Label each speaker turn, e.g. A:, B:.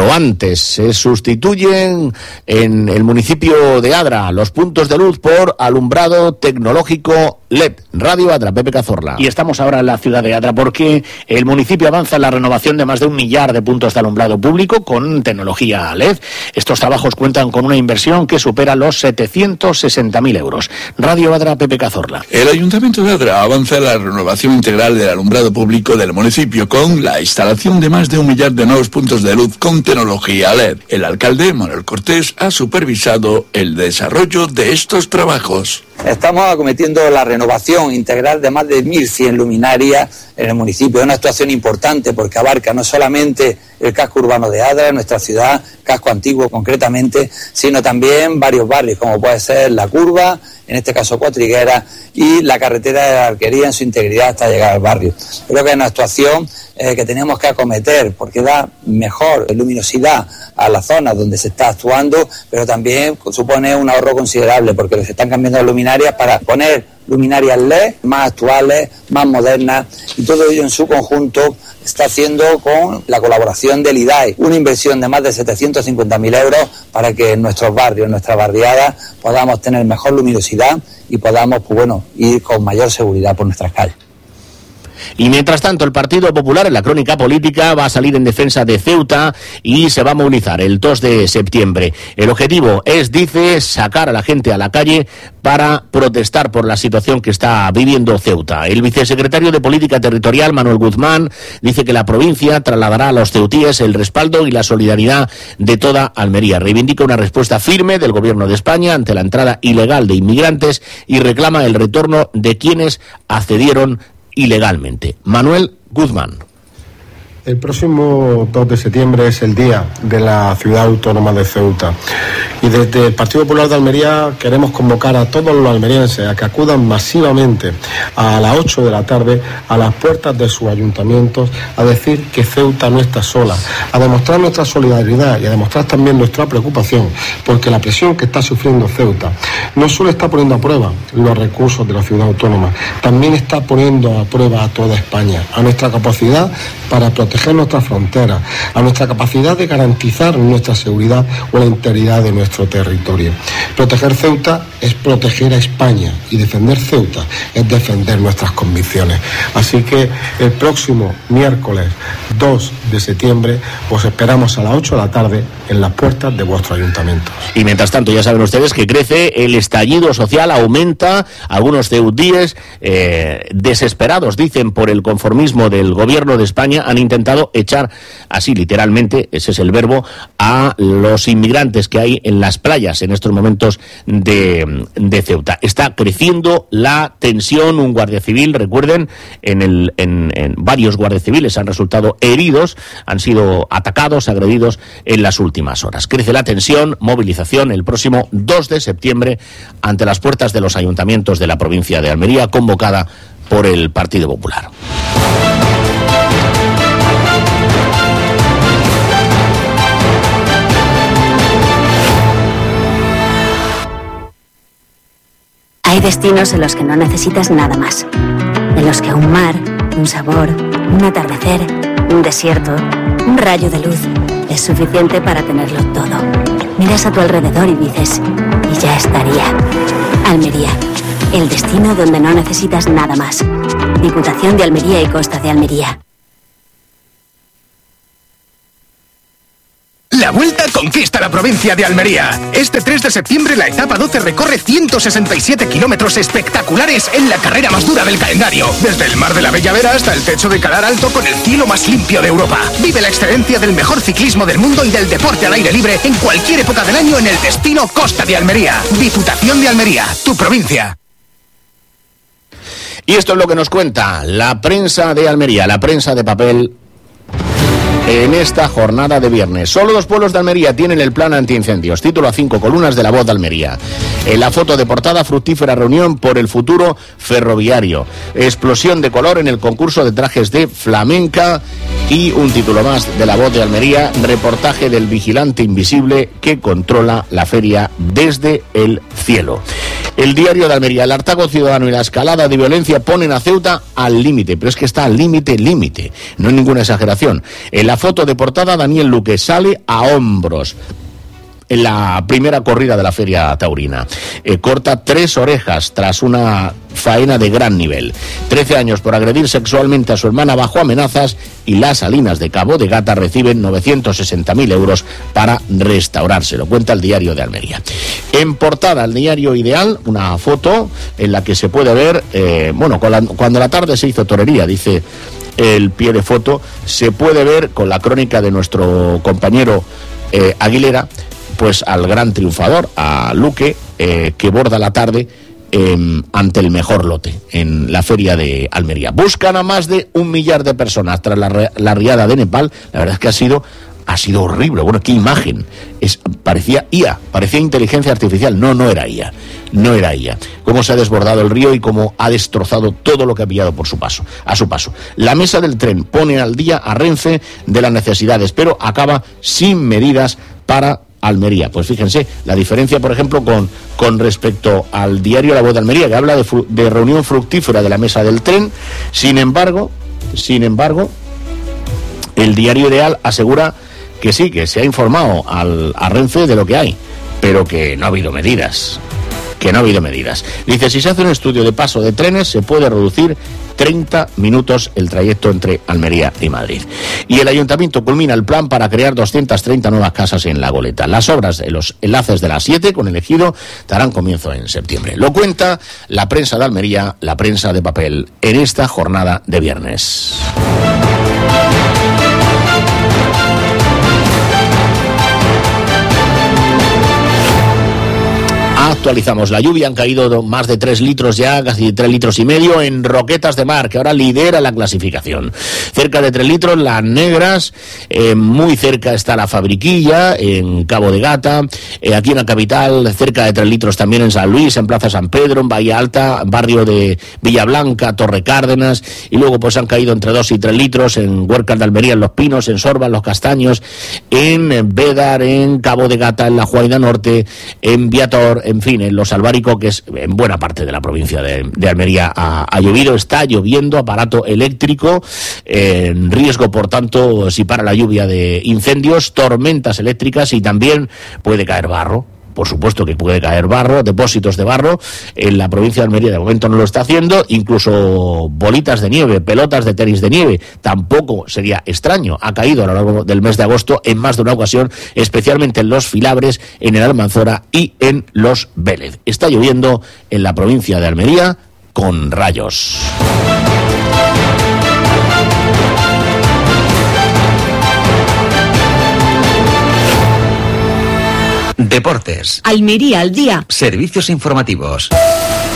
A: cuanto antes. Se sustituyen en el municipio de Adra los puntos de luz por alumbrado tecnológico LED. Radio Adra, Pepe Cazorla.
B: Y estamos ahora en la ciudad de Adra porque el municipio avanza en la renovación de más de 1 millar de puntos de alumbrado público con tecnología LED. Estos trabajos cuentan con una inversión que supera los 760.000 euros. Radio Adra, Pepe Cazorla.
C: El Ayuntamiento de Adra avanza en la renovación integral del alumbrado público del municipio con la instalación de más de 1 millar de nuevos puntos de luz con tecnología LED. El alcalde, Manuel Cortés, ha supervisado el desarrollo de estos trabajos.
D: Estamos acometiendo la renovación integral de más de 1.100 luminarias en el municipio. Es una actuación importante porque abarca no solamente el casco urbano de Adra, nuestra ciudad, casco antiguo concretamente, sino también varios barrios, como puede ser La Curva, en este caso Cuatriguera, y la carretera de la Arquería en su integridad hasta llegar al barrio. Creo que es una actuación que tenemos que acometer porque da mejor luminosidad a la zona donde se está actuando, pero también supone un ahorro considerable porque se están cambiando las luminarias para poner luminarias LED más actuales, más modernas, y todo ello en su conjunto está haciendo con la colaboración del IDAE, una inversión de más de 750.000 euros para que en nuestros barrios, en nuestras barriadas, podamos tener mejor luminosidad y podamos, ir con mayor seguridad por nuestras calles.
A: Y mientras tanto, el Partido Popular en la crónica política va a salir en defensa de Ceuta y se va a movilizar el 2 de septiembre. El objetivo es, dice, sacar a la gente a la calle para protestar por la situación que está viviendo Ceuta. El vicesecretario de Política Territorial, Manuel Guzmán, dice que la provincia trasladará a los ceutíes el respaldo y la solidaridad de toda Almería. Reivindica una respuesta firme del Gobierno de España ante la entrada ilegal de inmigrantes y reclama el retorno de quienes accedieron ilegalmente. Manuel Guzmán.
E: El próximo 2 de septiembre es el día de la ciudad autónoma de Ceuta y desde el Partido Popular de Almería queremos convocar a todos los almerienses a que acudan masivamente a las 8 de la tarde a las puertas de sus ayuntamientos a decir que Ceuta no está sola, a demostrar nuestra solidaridad y a demostrar también nuestra preocupación porque la presión que está sufriendo Ceuta no solo está poniendo a prueba los recursos de la ciudad autónoma, también está poniendo a prueba a toda España, a nuestra capacidad para proteger nuestras fronteras, a nuestra capacidad de garantizar nuestra seguridad o la integridad de nuestro territorio. Proteger Ceuta es proteger a España y defender Ceuta es defender nuestras convicciones. Así que el próximo miércoles 2 de septiembre os esperamos a las 8 de la tarde en las puertas de vuestro ayuntamiento.
A: Y mientras tanto ya saben ustedes que crece el estallido social, aumenta, algunos ceutíes desesperados, dicen, por el conformismo del Gobierno de España, han intentado echar, así literalmente, ese es el verbo, a los inmigrantes que hay en las playas en estos momentos de Ceuta. Está creciendo la tensión, un guardia civil, recuerden, en varios guardias civiles han resultado heridos, han sido atacados, agredidos en las últimas horas. Crece la tensión, movilización el próximo 2 de septiembre ante las puertas de los ayuntamientos de la provincia de Almería, convocada por el Partido Popular.
F: Hay destinos en los que no necesitas nada más. En los que un mar, un sabor, un atardecer, un desierto, un rayo de luz es suficiente para tenerlo todo. Miras a tu alrededor y dices, y ya estaría. Almería, el destino donde no necesitas nada más. Diputación de Almería y Costa de Almería.
G: La Vuelta conquista la provincia de Almería. Este 3 de septiembre la etapa 12 recorre 167 kilómetros espectaculares en la carrera más dura del calendario. Desde el Mar de la Bella Vera hasta el techo de Calar Alto con el cielo más limpio de Europa. Vive la excelencia del mejor ciclismo del mundo y del deporte al aire libre en cualquier época del año en el destino Costa de Almería. Diputación de Almería, tu provincia.
A: Y esto es lo que nos cuenta la prensa de Almería, la prensa de papel, en esta jornada de viernes. Solo 2 pueblos de Almería tienen el plan antiincendios. Título a 5 columnas de La Voz de Almería. En la foto de portada, fructífera reunión por el futuro ferroviario. Explosión de color en el concurso de trajes de flamenca. Y un título más de La Voz de Almería, reportaje del vigilante invisible que controla la feria desde el cielo. El Diario de Almería, el hartazgo ciudadano y la escalada de violencia ponen a Ceuta al límite, pero es que está al límite, no es ninguna exageración. En la foto de portada, Daniel Luque sale a hombros en la primera corrida de la Feria Taurina. Corta 3 orejas tras una faena de gran nivel. 13 años por agredir sexualmente a su hermana bajo amenazas, y las Salinas de Cabo de Gata reciben 960.000 euros para restaurarse. Lo cuenta el Diario de Almería. En portada, el Diario Ideal, una foto en la que se puede ver, cuando la tarde se hizo torería, dice el pie de foto, se puede ver con la crónica de nuestro compañero Aguilera, pues al gran triunfador, a Luque, que borda la tarde ante el mejor lote en la Feria de Almería. Buscan a más de 1 millar de personas tras la riada de Nepal. La verdad es que ha sido horrible. Bueno, qué imagen. Parecía IA, parecía inteligencia artificial. No era IA. Cómo se ha desbordado el río y cómo ha destrozado todo lo que ha pillado a su paso. La mesa del tren pone al día a Renfe de las necesidades, pero acaba sin medidas para Almería. Pues fíjense, la diferencia, por ejemplo, con respecto al diario La Voz de Almería, que habla de reunión fructífera de la mesa del tren. Sin embargo, el Diario Ideal asegura que sí, que se ha informado a Renfe de lo que hay, pero que no ha habido medidas. Dice, si se hace un estudio de paso de trenes, se puede reducir 30 minutos el trayecto entre Almería y Madrid. Y el Ayuntamiento culmina el plan para crear 230 nuevas casas en La Goleta. Las obras de los enlaces de la 7 con el Ejido darán comienzo en septiembre. Lo cuenta la prensa de Almería, la prensa de papel, en esta jornada de viernes. Actualizamos la lluvia, han caído más de 3 litros ya, casi 3 litros y medio en Roquetas de Mar, que ahora lidera la clasificación. Cerca de 3 litros Las Negras, muy cerca está La Fabriquilla, en Cabo de Gata, aquí en la capital, cerca de 3 litros también en San Luis, en Plaza San Pedro, en Bahía Alta, barrio de Villablanca, Torre Cárdenas, y luego pues han caído entre 2 y 3 litros en Huercas de Almería, en Los Pinos, en Sorba, en Los Castaños, en Bédar, en Cabo de Gata, en La Juaida Norte, en Viator, en fin, en Los Albaricoques, en buena parte de la provincia de Almería ha llovido, está lloviendo, aparato eléctrico, en riesgo, por tanto, si para la lluvia, de incendios, tormentas eléctricas, y también puede caer barro. Por supuesto que puede caer barro, depósitos de barro. En la provincia de Almería de momento no lo está haciendo, incluso bolitas de nieve, pelotas de tenis de nieve, tampoco sería extraño. Ha caído a lo largo del mes de agosto en más de una ocasión, especialmente en Los Filabres, en el Almanzora y en Los Vélez. Está lloviendo en la provincia de Almería con rayos.
H: Deportes.
I: Almería al día.
H: Servicios informativos.